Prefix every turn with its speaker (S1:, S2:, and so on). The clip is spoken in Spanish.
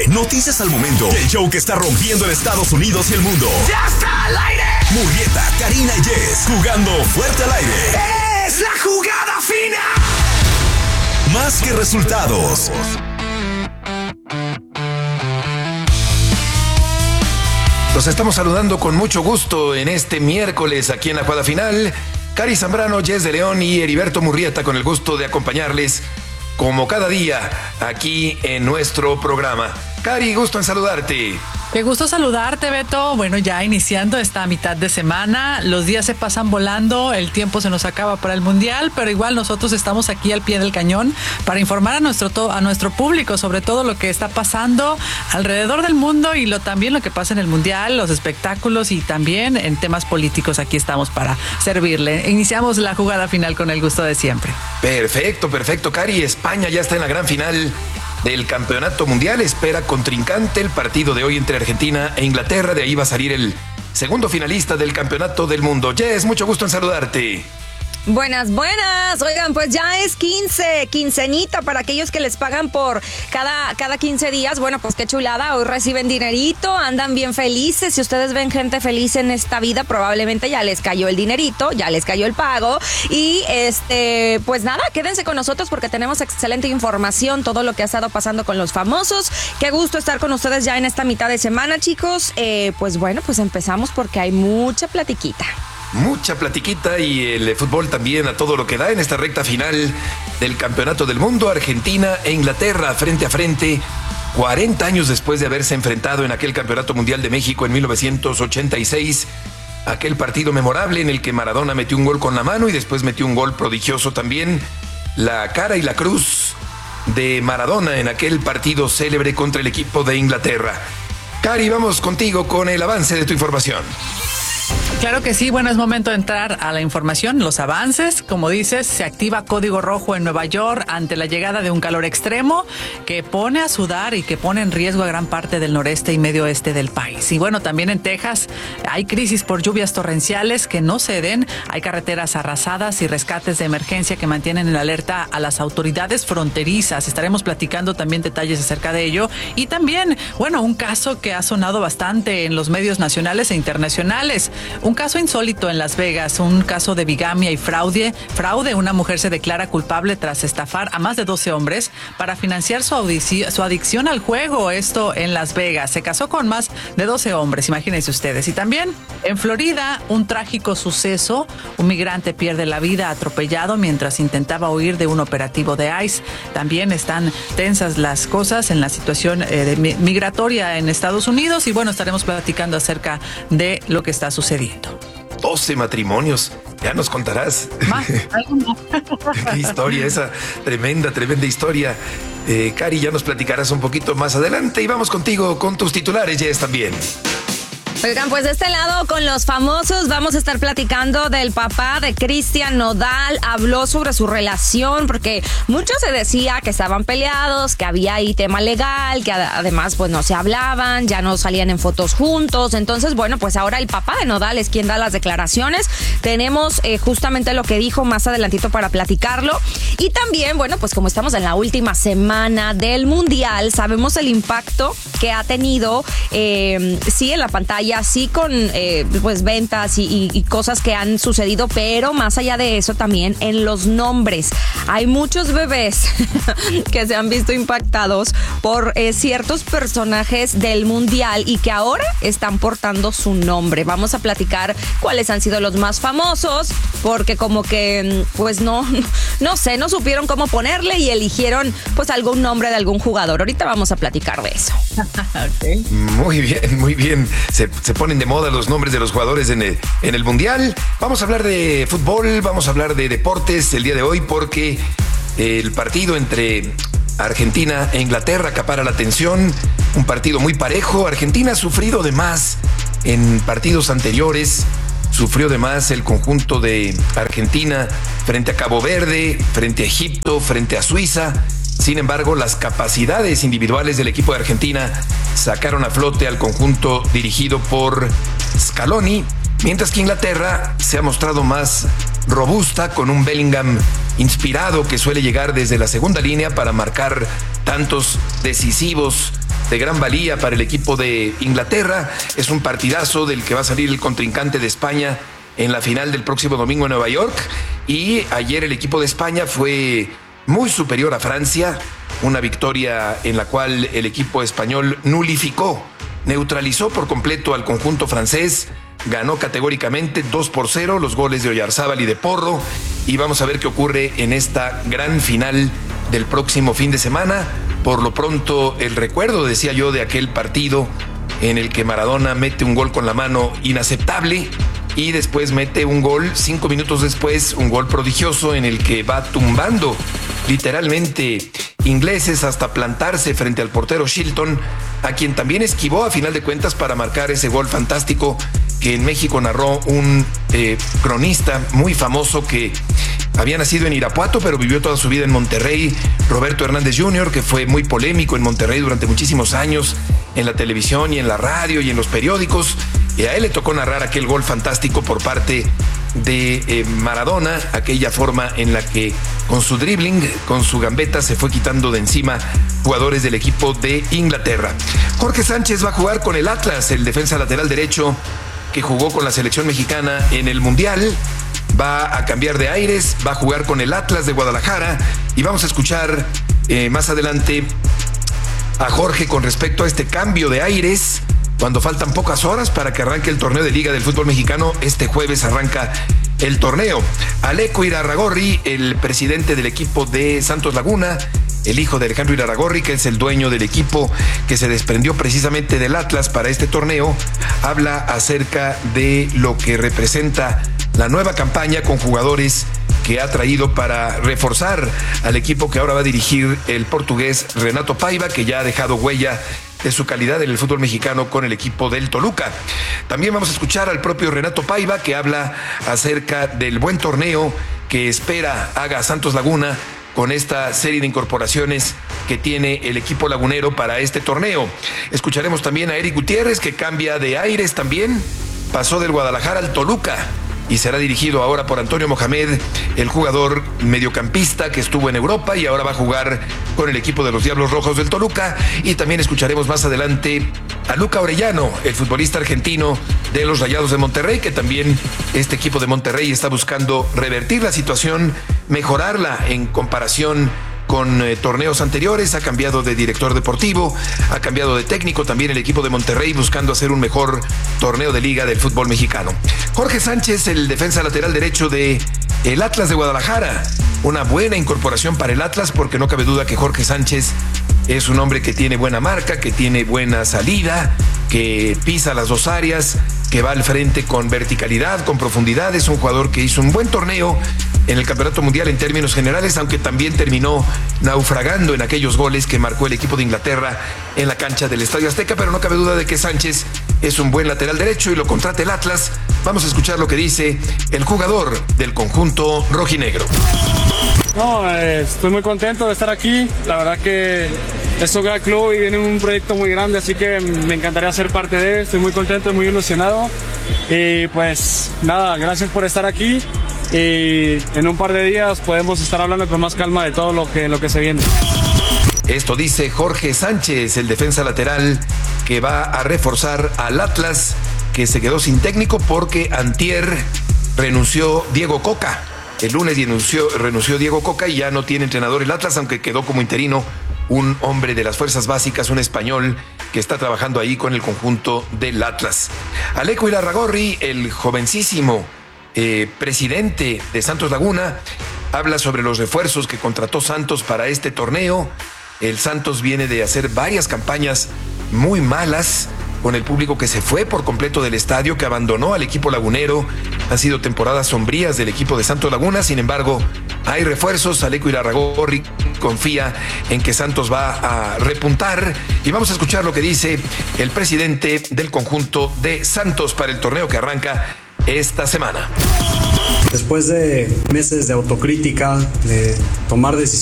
S1: noticias al momento. El show que está rompiendo en Estados Unidos y el mundo.
S2: ¡Ya está al aire!
S1: Murrieta, Karina y Jess, jugando fuerte al aire.
S2: ¡Es la jugada fina!
S1: Más que resultados.
S3: Los estamos saludando con mucho gusto en este miércoles aquí en la jugada final. Cari Zambrano, Jess de León y Heriberto Murrieta, con el gusto de acompañarles como cada día aquí en nuestro programa. Cari, gusto en saludarte.
S4: Qué gusto saludarte, Beto. Bueno, ya iniciando esta mitad de semana, los días se pasan volando, el tiempo se nos acaba para el Mundial, pero igual nosotros estamos aquí al pie del cañón para informar a nuestro público sobre todo lo que está pasando alrededor del mundo y también lo que pasa en el Mundial, los espectáculos y también en temas políticos. Aquí estamos para servirle. Iniciamos la jugada final con el gusto de siempre.
S3: Perfecto, Cari. España ya está en la gran final del Campeonato Mundial. Espera contrincante el partido de hoy entre Argentina e Inglaterra. De ahí va a salir el segundo finalista del Campeonato del Mundo. Jess, mucho gusto en saludarte.
S5: Buenas. Oigan, pues ya es quincenita para aquellos que les pagan por cada 15 días. Bueno, pues qué chulada, hoy reciben dinerito, andan bien felices. Si ustedes ven gente feliz en esta vida, probablemente ya les cayó el dinerito, ya les cayó el pago. Y pues nada, quédense con nosotros porque tenemos excelente información, todo lo que ha estado pasando con los famosos. Qué gusto estar con ustedes ya en esta mitad de semana, chicos. Pues bueno, pues empezamos porque hay mucha platiquita.
S3: Mucha platiquita y el fútbol también a todo lo que da en esta recta final del Campeonato del Mundo. Argentina e Inglaterra frente a frente, 40 años después de haberse enfrentado en aquel Campeonato Mundial de México en 1986. Aquel partido memorable en el que Maradona metió un gol con la mano y después metió un gol prodigioso también. La cara y la cruz de Maradona en aquel partido célebre contra el equipo de Inglaterra. Cari, vamos contigo con el avance de tu información.
S4: Claro que sí, bueno, es momento de entrar a la información, los avances. Como dices, se activa código rojo en Nueva York ante la llegada de un calor extremo que pone a sudar y que pone en riesgo a gran parte del noreste y medio oeste del país. Y bueno, también en Texas hay crisis por lluvias torrenciales que no ceden, hay carreteras arrasadas y rescates de emergencia que mantienen en alerta a las autoridades fronterizas. Estaremos platicando también detalles acerca de ello. Y también, bueno, un caso que ha sonado bastante en los medios nacionales e internacionales. Un caso insólito en Las Vegas, un caso de bigamia y fraude. Una mujer se declara culpable tras estafar a más de 12 hombres para financiar su adicción al juego. Esto en Las Vegas. Se casó con más de 12 hombres, imagínense ustedes. Y también en Florida, un trágico suceso. Un migrante pierde la vida atropellado mientras intentaba huir de un operativo de ICE. También están tensas las cosas en la situación migratoria en Estados Unidos. Y bueno, estaremos platicando acerca de lo que está sucediendo.
S3: 12 matrimonios, ya nos contarás. Qué historia esa, tremenda historia. Cari, ya nos platicarás un poquito más adelante y vamos contigo con tus titulares, Jess, también.
S5: Oigan, pues de este lado con los famosos vamos a estar platicando del papá de Cristian Nodal. Habló sobre su relación porque mucho se decía que estaban peleados, que había ahí tema legal, que además pues no se hablaban, ya no salían en fotos juntos. Entonces, bueno, pues ahora el papá de Nodal es quien da las declaraciones. Tenemos justamente lo que dijo más adelantito para platicarlo. Y también, bueno, pues como estamos en la última semana del Mundial, sabemos el impacto que ha tenido, sí, en la pantalla, sí, con pues ventas y cosas que han sucedido, pero más allá de eso también en los nombres. Hay muchos bebés que se han visto impactados por ciertos personajes del Mundial y que ahora están portando su nombre. Vamos a platicar cuáles han sido los más famosos, porque como que pues no sé, no supieron cómo ponerle y eligieron pues algún nombre de algún jugador. Ahorita vamos a platicar de eso.
S4: Okay.
S3: Muy bien. Se ponen de moda los nombres de los jugadores en el Mundial. Vamos a hablar de fútbol, vamos a hablar de deportes el día de hoy porque el partido entre Argentina e Inglaterra acapara la atención. Un partido muy parejo. Argentina ha sufrido de más en partidos anteriores. Sufrió de más el conjunto de Argentina frente a Cabo Verde, frente a Egipto, frente a Suiza. Sin embargo, las capacidades individuales del equipo de Argentina sacaron a flote al conjunto dirigido por Scaloni, mientras que Inglaterra se ha mostrado más robusta con un Bellingham inspirado que suele llegar desde la segunda línea para marcar tantos decisivos de gran valía para el equipo de Inglaterra. Es un partidazo del que va a salir el contrincante de España en la final del próximo domingo en Nueva York. Y ayer el equipo de España fue muy superior a Francia, una victoria en la cual el equipo español neutralizó por completo al conjunto francés, ganó categóricamente 2-0, los goles de Oyarzábal y de Porro, y vamos a ver qué ocurre en esta gran final del próximo fin de semana. Por lo pronto, el recuerdo, decía yo, de aquel partido en el que Maradona mete un gol con la mano inaceptable y después mete un gol 5 minutos después, un gol prodigioso en el que va tumbando literalmente ingleses hasta plantarse frente al portero Shilton, a quien también esquivó a final de cuentas para marcar ese gol fantástico que en México narró un cronista muy famoso que había nacido en Irapuato, pero vivió toda su vida en Monterrey, Roberto Hernández Jr., que fue muy polémico en Monterrey durante muchísimos años, en la televisión y en la radio y en los periódicos. Y a él le tocó narrar aquel gol fantástico por parte de Maradona, aquella forma en la que con su dribbling, con su gambeta, se fue quitando de encima jugadores del equipo de Inglaterra. Jorge Sánchez va a jugar con el Atlas, el defensa lateral derecho que jugó con la selección mexicana en el Mundial. Va a cambiar de aires, va a jugar con el Atlas de Guadalajara y vamos a escuchar más adelante a Jorge con respecto a este cambio de aires cuando faltan pocas horas para que arranque el torneo de Liga del Fútbol Mexicano. Este jueves arranca el torneo. Aleco Irarrágorri, el presidente del equipo de Santos Laguna, el hijo de Alejandro Irarrágorri, que es el dueño del equipo que se desprendió precisamente del Atlas para este torneo, habla acerca de lo que representa la nueva campaña con jugadores que ha traído para reforzar al equipo que ahora va a dirigir el portugués Renato Paiva, que ya ha dejado huella de su calidad en el fútbol mexicano con el equipo del Toluca. También vamos a escuchar al propio Renato Paiva, que habla acerca del buen torneo que espera haga Santos Laguna con esta serie de incorporaciones que tiene el equipo lagunero para este torneo. Escucharemos también a Eric Gutiérrez, que cambia de aires también, pasó del Guadalajara al Toluca y será dirigido ahora por Antonio Mohamed, el jugador mediocampista que estuvo en Europa y ahora va a jugar con el equipo de los Diablos Rojos del Toluca. Y también escucharemos más adelante a Luca Orellano, el futbolista argentino de los Rayados de Monterrey, que también este equipo de Monterrey está buscando revertir la situación, mejorarla en comparación con torneos anteriores. Ha cambiado de director deportivo, ha cambiado de técnico también el equipo de Monterrey, buscando hacer un mejor torneo de liga del fútbol mexicano. Jorge Sánchez, el defensa lateral derecho de el Atlas de Guadalajara, una buena incorporación para el Atlas, porque no cabe duda que Jorge Sánchez es un hombre que tiene buena marca, que tiene buena salida, que pisa las dos áreas, que va al frente con verticalidad, con profundidad. Es un jugador que hizo un buen torneo en el Campeonato Mundial en términos generales, aunque también terminó naufragando en aquellos goles que marcó el equipo de Inglaterra en la cancha del Estadio Azteca, pero no cabe duda de que Sánchez es un buen lateral derecho y lo contrata el Atlas. Vamos a escuchar lo que dice el jugador del conjunto rojinegro.
S6: No, estoy muy contento de estar aquí. La verdad que es un gran club y viene un proyecto muy grande, así que me encantaría ser parte de él. Estoy muy contento, muy ilusionado. Y pues nada, gracias por estar aquí. Y en un par de días podemos estar hablando con más calma de todo lo que se viene.
S3: Esto dice Jorge Sánchez, el defensa lateral que va a reforzar al Atlas, que se quedó sin técnico porque antier renunció Diego Coca. El lunes renunció Diego Coca y ya no tiene entrenador el Atlas, aunque quedó como interino un hombre de las fuerzas básicas, un español que está trabajando ahí con el conjunto del Atlas. Aleco Irarrágorri, el jovencísimo presidente de Santos Laguna, habla sobre los refuerzos que contrató Santos para este torneo. El Santos viene de hacer varias campañas muy malas, con el público que se fue por completo del estadio, que abandonó al equipo lagunero. Han sido temporadas sombrías del equipo de Santos Laguna. Sin embargo, hay refuerzos. Aleco Irarrágorri confía en que Santos va a repuntar. Y vamos a escuchar lo que dice el presidente del conjunto de Santos para el torneo que arranca esta semana.
S7: Después de meses de autocrítica, de tomar decisiones